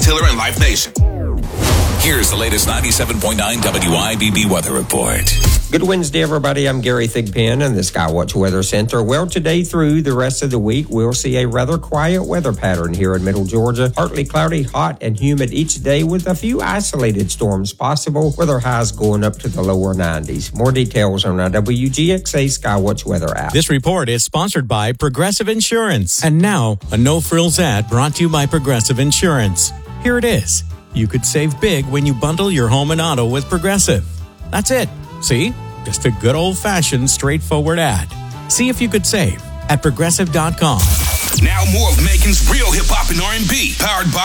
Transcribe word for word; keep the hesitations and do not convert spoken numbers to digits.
Tiller and Life Nation. Here's the latest ninety-seven point nine W I B B weather report. Good Wednesday, everybody. I'm Gary Thigpen in the Skywatch Weather Center. Well, today through the rest of the week, we'll see a rather quiet weather pattern here in Middle Georgia. Partly cloudy, hot, and humid each day with a few isolated storms possible, with our highs going up to the lower nineties. More details on our W G X A Skywatch Weather app. This report is sponsored by Progressive Insurance. And now, a no-frills ad brought to you by Progressive Insurance. Here it is. You could save big when you bundle your home and auto with Progressive. That's it. See? Just a good old-fashioned, straightforward ad. See if you could save at progressive dot com. Now more of Macon's real hip-hop and R and B, powered by